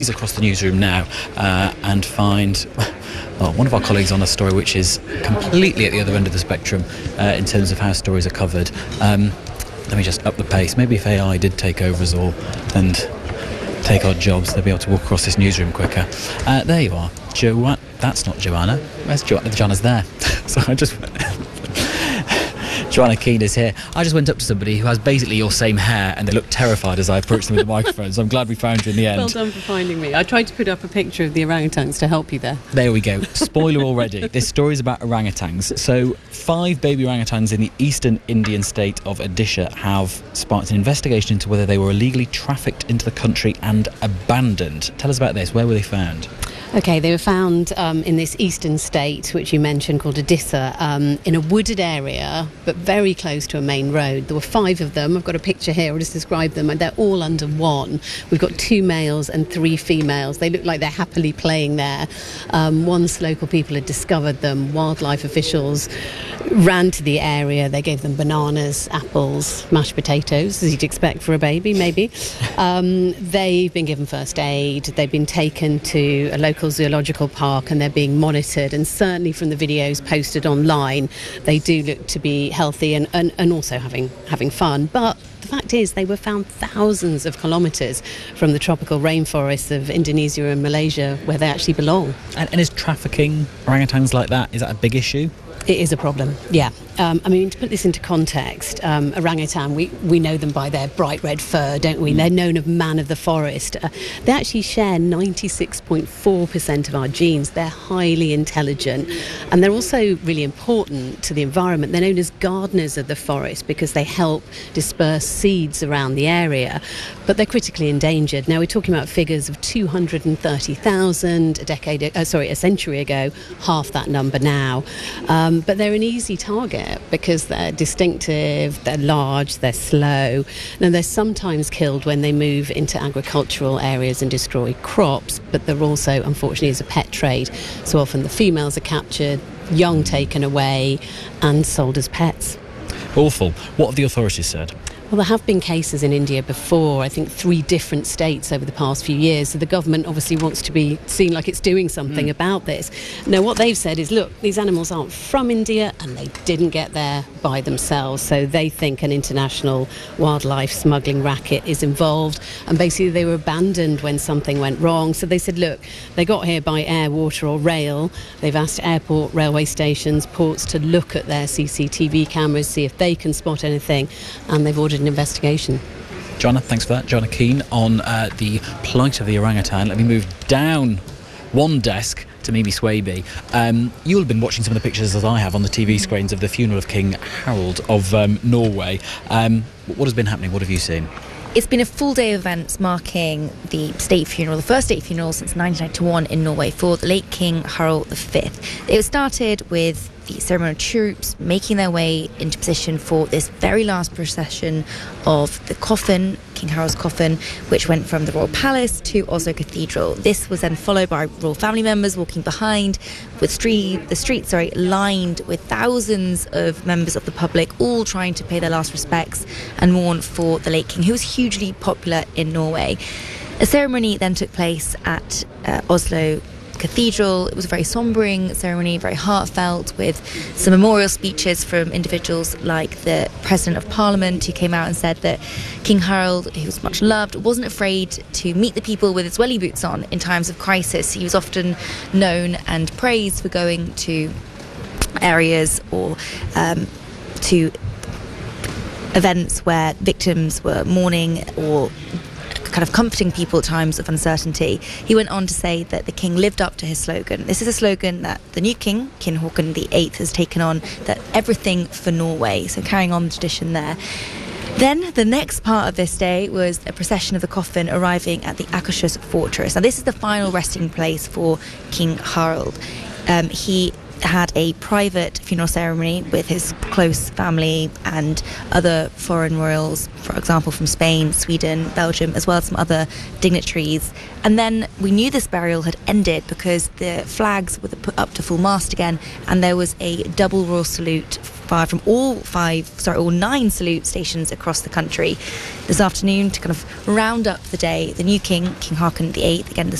across the newsroom now and find one of our colleagues on a story which is completely at the other end of the spectrum in terms of how stories are covered. Let me just up the pace. Maybe if AI did take over us all and take our jobs, they'll be able to walk across this newsroom quicker. There you are. That's not Joanna. Where's Joanna? Joanna's there. So I just... Joanna Keane is here. I just went up to somebody who has basically your same hair and they look terrified as I approached them with the microphone, so I'm glad we found you in the end. Well done for finding me. I tried to put up a picture of the orangutans to help you there. There we go. Spoiler already. This story is about orangutans. So 5 baby orangutans in the eastern Indian state of Odisha have sparked an investigation into whether they were illegally trafficked into the country and abandoned. Tell us about this. Where were they found? Okay, they were found in this eastern state, which you mentioned, called Odisha, in a wooded area, but very close to a main road. There were 5 of them. I've got a picture here. I'll just describe them. They're all under one. We've got 2 males and 3 females. They look like they're happily playing there. Once local people had discovered them, wildlife officials ran to the area. They gave them bananas, apples, mashed potatoes, as you'd expect for a baby, maybe. They've been given first aid. They've been taken to a local zoological park and they're being monitored, and certainly from the videos posted online they do look to be healthy and also having fun. But the fact is they were found thousands of kilometres from the tropical rainforests of Indonesia and Malaysia, where they actually belong. And is trafficking orangutans like that, is that a big issue? It is a problem, yeah. I mean, to put this into context, orangutan, we know them by their bright red fur, don't we? They're known as man of the forest. They actually share 96.4% of our genes. They're highly intelligent, and they're also really important to the environment. They're known as gardeners of the forest because they help disperse seeds around the area, but they're critically endangered. Now, we're talking about figures of 230,000 a century ago, half that number now. But they're an easy target because they're distinctive, they're large, they're slow. Now, they're sometimes killed when they move into agricultural areas and destroy crops, but they're also, unfortunately, as a pet trade. So often the females are captured, young taken away and sold as pets. Awful. What have the authorities said? Well, there have been cases in India before, I think 3 different states over the past few years. So the government obviously wants to be seen like it's doing something about this. Now, what they've said is, look, these animals aren't from India and they didn't get there by themselves. So they think an international wildlife smuggling racket is involved. And basically they were abandoned when something went wrong. So they said, look, they got here by air, water or rail. They've asked airport, railway stations, ports to look at their CCTV cameras, see if they can spot anything. And they've ordered an investigation. Joanna, thanks for that. Joanna Keane on the plight of the orangutan. Let me move down one desk to Mimi Swaby. You'll have been watching some of the pictures as I have on the TV screens of the funeral of King Harald of Norway. What has been happening? What have you seen? It's been a full day of events marking the state funeral, the first state funeral since 1991 in Norway for the late King Harald V. It started with the ceremonial troops making their way into position for this very last procession of the coffin, King Harald's coffin, which went from the Royal Palace to Oslo Cathedral. This was then followed by royal family members walking behind, with the streets lined with thousands of members of the public, all trying to pay their last respects and mourn for the late king, who was hugely popular in Norway. A ceremony then took place at Oslo Cathedral. It was a very sombering ceremony, very heartfelt, with some memorial speeches from individuals like the President of Parliament, who came out and said that King Harald, who was much loved, wasn't afraid to meet the people with his welly boots on in times of crisis. He was often known and praised for going to areas or to events where victims were mourning or kind of comforting people at times of uncertainty. He went on to say that the king lived up to his slogan. This is a slogan that the new king, King Haakon VIII, has taken on, that everything for Norway, so carrying on the tradition there. Then the next part of this day was a procession of the coffin arriving at the Akershus fortress. Now, this is the final resting place for King Harald. He had a private funeral ceremony with his close family and other foreign royals, for example from Spain, Sweden, Belgium, as well as some other dignitaries. And then we knew this burial had ended because the flags were put up to full mast again, and there was a double royal salute fired from all 9 salute stations across the country this afternoon to kind of round up the day. The new king, King Haakon VIII, again the